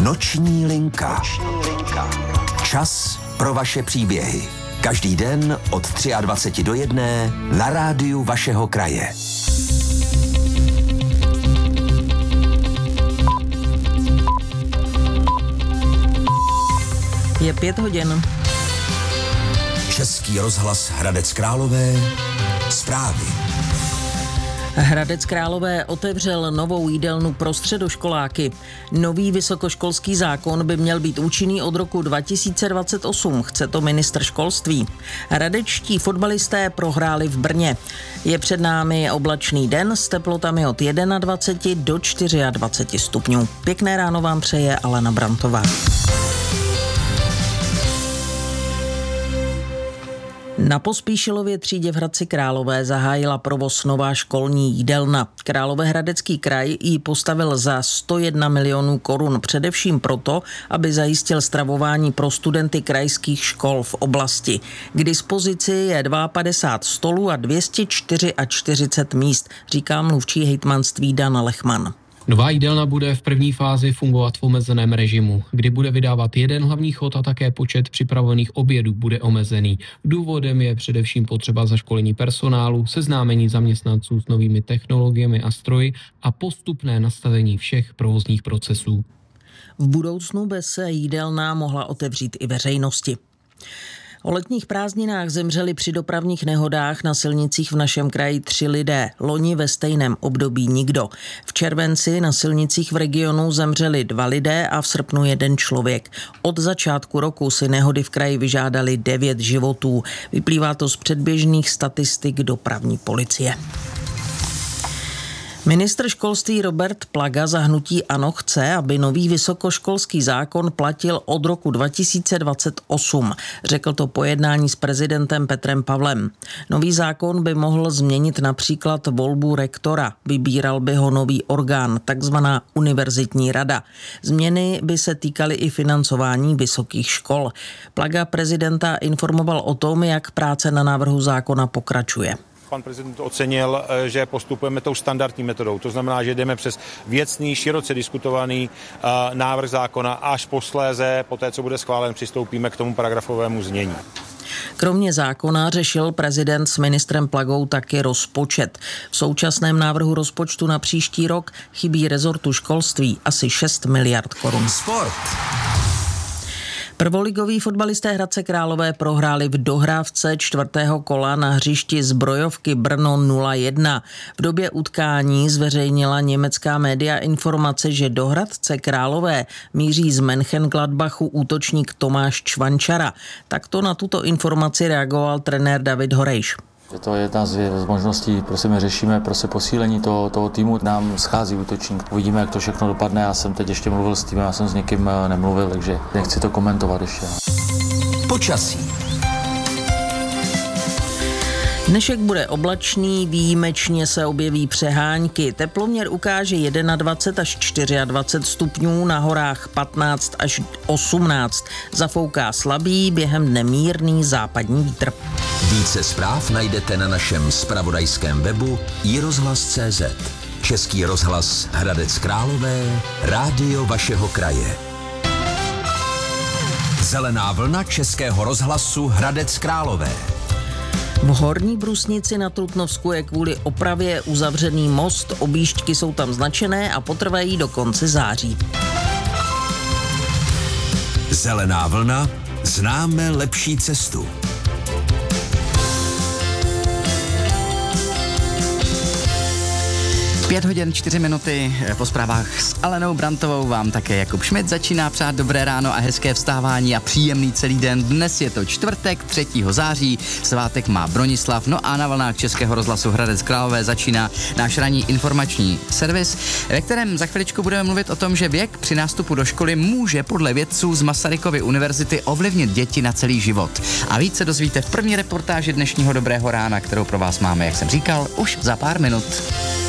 Noční linka. Čas pro vaše příběhy. Každý den od 23 do 1 na rádiu vašeho kraje. Je 5 hodin. Český rozhlas Hradec Králové. Zprávy. Hradec Králové otevřel novou jídelnu pro středoškoláky. Nový vysokoškolský zákon by měl být účinný od roku 2028, chce to ministr školství. Hradečtí fotbalisté prohráli v Brně. Je před námi oblačný den s teplotami od 21 do 24 stupňů. Pěkné ráno vám přeje Alena Brantová. Na Pospíšilově třídě v Hradci Králové zahájila provoz nová školní jídelna. Královéhradecký kraj ji postavil za 101 milionů korun, především proto, aby zajistil stravování pro studenty krajských škol v oblasti. K dispozici je 52 stolů a 244 míst, říká mluvčí hejtmanství Dana Lechman. Nová jídelna bude v první fázi fungovat v omezeném režimu, kdy bude vydávat jeden hlavní chod a také počet připravených obědů bude omezený. Důvodem je především potřeba zaškolení personálu, seznámení zaměstnanců s novými technologiemi a stroji a postupné nastavení všech provozních procesů. V budoucnu by se jídelna mohla otevřít i veřejnosti. O letních prázdninách zemřeli při dopravních nehodách na silnicích v našem kraji 3 lidé, loni ve stejném období nikdo. V červenci na silnicích v regionu zemřeli 2 lidé a v srpnu 1 člověk. Od začátku roku si nehody v kraji vyžádali 9 životů. Vyplývá to z předběžných statistik dopravní policie. Ministr školství Robert Plaga za hnutí ANO chce, aby nový vysokoškolský zákon platil od roku 2028. Řekl to po jednání s prezidentem Petrem Pavlem. Nový zákon by mohl změnit například volbu rektora. Vybíral by ho nový orgán, takzvaná univerzitní rada. Změny by se týkaly i financování vysokých škol. Plaga prezidenta informoval o tom, jak práce na návrhu zákona pokračuje. Pan prezident ocenil, že postupujeme tou standardní metodou. To znamená, že jdeme přes věcný, široce diskutovaný návrh zákona, až posléze, poté, co bude schválen, přistoupíme k tomu paragrafovému znění. Kromě zákona řešil prezident s ministrem Plagou taky rozpočet. V současném návrhu rozpočtu na příští rok chybí rezortu školství asi 6 miliard korun. Sport. Prvoligoví fotbalisté Hradce Králové prohráli v dohrávce 4. kola na hřišti Zbrojovky Brno 0-1. V době utkání zveřejnila německá média informace, že do Hradce Králové míří z Mönchengladbachu útočník Tomáš Čvančara. Takto na tuto informaci reagoval trenér David Horejš. To je jedna z možností, prostě řešíme posílení toho týmu. Nám schází útočník. Uvidíme, jak to všechno dopadne. Já jsem teď ještě mluvil s týmem, já jsem s někým nemluvil, takže nechci to komentovat ještě. Počasí. Dnešek bude oblačný, výjimečně se objeví přehánky. Teploměr ukáže 21 až 24 stupňů, na horách 15 až 18. Zafouká slabý, během dne mírný západní vítr. Více zpráv najdete na našem zpravodajském webu iRozhlas.cz. Český rozhlas Hradec Králové, rádio vašeho kraje. Zelená vlna Českého rozhlasu Hradec Králové. V Horní Brusnici na Trutnovsku je kvůli opravě uzavřený most, objížďky jsou tam značené a potrvají do konce září. Zelená vlna, známe lepší cestu. 5 hodin 4 minuty po zprávách s Alenou Brantovou vám také Jakub Šmit začíná přát dobré ráno a hezké vstávání a příjemný celý den. Dnes je to čtvrtek 3. září, svátek má Bronislav, no a na vlnách Českého rozhlasu Hradec Králové začíná náš ranní informační servis, ve kterém za chviličku budeme mluvit o tom, že věk při nástupu do školy může podle vědců z Masarykovy univerzity ovlivnit děti na celý život. A víc se dozvíte v první reportáži dnešního dobrého rána, kterou pro vás máme, jak jsem říkal, už za pár minut.